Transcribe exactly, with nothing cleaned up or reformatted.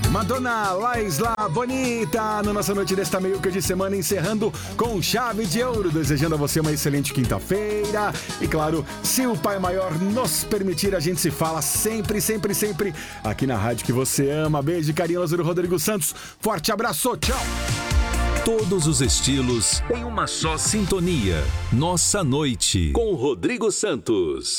Madonna, La Isla Bonita, na nossa noite desta meio que de semana, encerrando com chave de ouro, desejando a você uma excelente quinta-feira. E claro, se o Pai Maior nos permitir, a gente se fala sempre, sempre, sempre aqui na rádio que você ama. Beijo, carinho, Lázaro Rodrigo Santos. Forte abraço, tchau! Todos os estilos em uma só sintonia. Nossa noite com Rodrigo Santos.